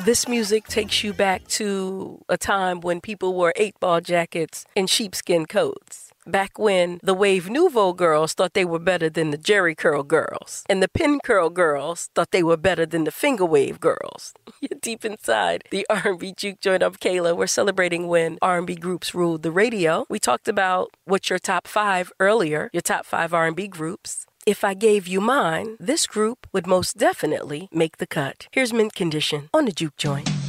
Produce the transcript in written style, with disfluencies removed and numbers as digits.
This music takes you back to a time when people wore 8-ball jackets and sheepskin coats. Back when the Wave Nouveau girls thought they were better than the Jerry Curl girls, and the Pin Curl girls thought they were better than the Finger Wave girls. You're deep inside the R&B Juke Joint. I'm Kayla. We're celebrating when R&B groups ruled the radio. We talked about what's your top 5 earlier, your top 5 R&B groups. If I gave you mine, this group would most definitely make the cut. Here's Mint Condition on the Juke Joint.